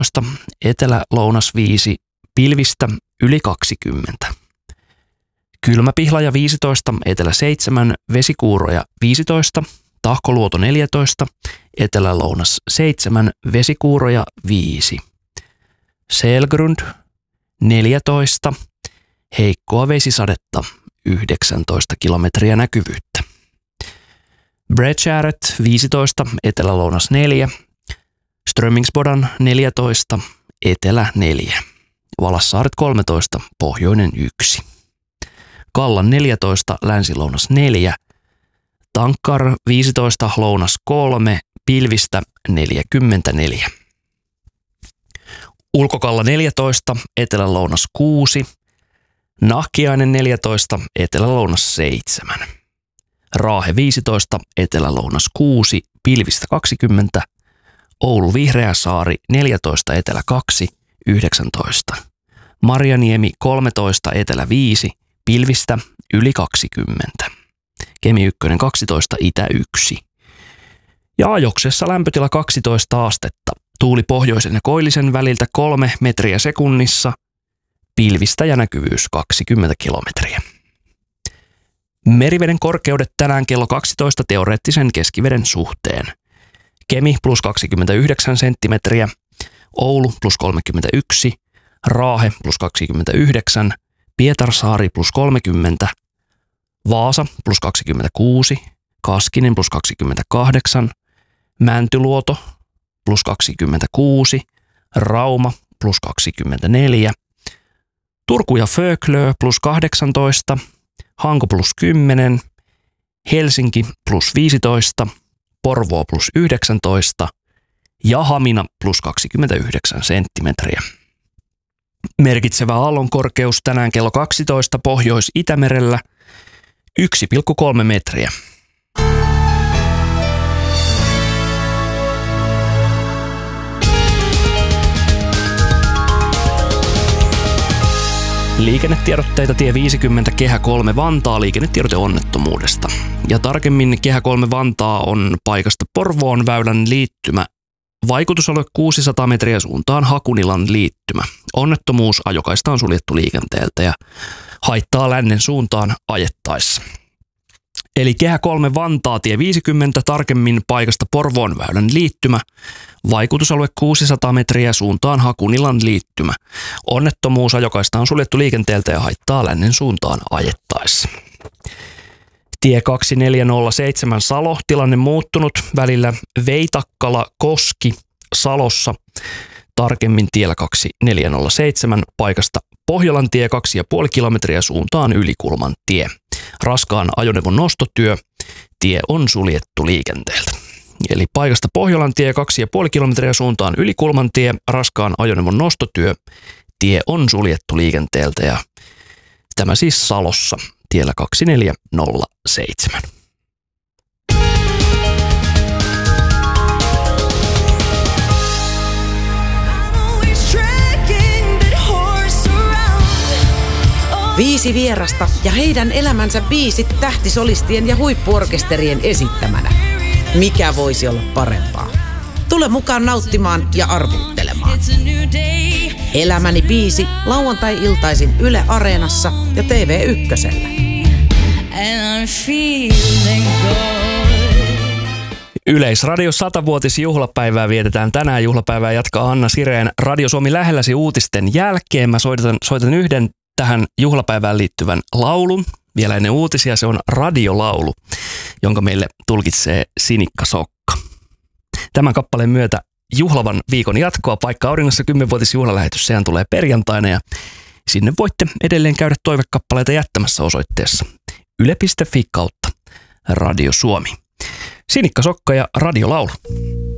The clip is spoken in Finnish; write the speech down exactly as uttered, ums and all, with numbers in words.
etelä-lounas viisi, pilvistä yli kaksikymmentä. Kylmäpihlaja viisitoista, etelä seitsemän, vesikuuroja viisitoista, Tahkoluoto neljätoista, etelä-lounas seitsemän, vesikuuroja viisi. Selgrund neljätoista, heikkoa vesisadetta yhdeksäntoista kilometriä näkyvyyttä. Bredskäret viisitoista, etelä-lounas neljä, Strömingsbodan neljätoista, etelä neljä, Valassaaret kolmetoista, pohjoinen yksi. Kallan neljätoista, länsi-lounas neljä, Tankkar viisitoista, lounas kolme, pilvistä neljäkymmentäneljä. Ulkokalla neljätoista, etelä-lounas kuusi, Nahkiainen neljätoista, etelä-lounas seitsemän. Raahe viisitoista, etelä-lounas kuusi, pilvistä kaksikymmentä. Oulu Vihreäsaari neljätoista, etelä kaksi, yhdeksäntoista. Marjaniemi kolmetoista, etelä viisi, pilvistä yli kaksikymmentä. Kemi ykkönen kaksitoista, itä yksi. Ja Ajoksessa lämpötila kaksitoista astetta. Tuuli pohjoisen ja koillisen väliltä kolme metriä sekunnissa. Pilvistä ja näkyvyys kaksikymmentä kilometriä. Meriveden korkeudet tänään kello kaksitoista teoreettisen keskiveden suhteen. Kemi plus kaksikymmentäyhdeksän senttimetriä, Oulu plus kolmekymmentäyksi, Raahe plus kaksikymmentäyhdeksän, Pietarsaari plus kolmekymmentä, Vaasa plus kaksikymmentäkuusi, Kaskinen plus kaksikymmentäkahdeksan, Mäntyluoto plus kaksikymmentäkuusi, Rauma plus kaksikymmentäneljä, Turku ja Föglö plus kahdeksantoista, Hanko plus kymmenen, Helsinki plus viisitoista, Porvoo plus yhdeksäntoista ja Hamina plus kaksikymmentäyhdeksän senttimetriä. Merkitsevä aallon korkeus tänään kello kaksitoista Pohjois-Itämerellä yksi pilkku kolme metriä. Liikennetiedotteita tie viisikymmentä Kehä kolme Vantaa liikennetiedote onnettomuudesta. Ja tarkemmin Kehä kolme Vantaa on paikasta Porvoon väylän liittymä. Vaikutusalue kuusisataa metriä suuntaan Hakunilan liittymä. Onnettomuus, ajokaista on suljettu liikenteeltä ja haittaa lännen suuntaan ajettaessa. Eli Kehä kolme Vantaa tie viisikymmentä, tarkemmin paikasta Porvoon väylän liittymä. Vaikutusalue kuusisataa metriä suuntaan Hakunilan liittymä. Onnettomuus, ajokaista on suljettu liikenteeltä ja haittaa lännen suuntaan ajettaessa. Tie kaksikymmentäneljä Salo, tilanne muuttunut välillä Veitakkala-Koski Salossa. Tarkemmin tiellä kaksikymmentäneljä paikasta Pohjolantie kaksi pilkku viisi kilometriä suuntaan Ylikulman tie. Raskaan ajoneuvon nostotyö. Tie on suljettu liikenteeltä. Eli paikasta Pohjolantie kaksi pilkku viisi kilometriä suuntaan Ylikulman tie. Raskaan ajoneuvon nostotyö. Tie on suljettu liikenteeltä ja tämä siis Salossa tiellä kaksikymmentäneljä. Viisi vierasta ja heidän elämänsä biisit tähtisolistien ja huippuorkesterien esittämänä. Mikä voisi olla parempaa? Tule mukaan nauttimaan ja arvuuttelemaan. Elämäni biisi lauantai-iltaisin Yle Areenassa ja T V ykkösellä. Yleisradio satavuotisjuhlapäivää vietetään tänään. Juhlapäivää jatkaa Anna Sireen Radio Suomi lähelläsi uutisten jälkeen. Mä soitan, soitan yhden tähän juhlapäivään liittyvän laulun. Vielä ennen uutisia se on radiolaulu, jonka meille tulkitsee Sinikka Sokka. Tämän kappaleen myötä juhlavan viikon jatkoa Paikka auringossa kymmenvuotisjuhlalähetys. Sehän tulee perjantaina ja sinne voitte edelleen käydä toivekappaleita jättämässä osoitteessa yle piste fi kautta Radio Suomi. Sinikka Sokka ja radiolaulu.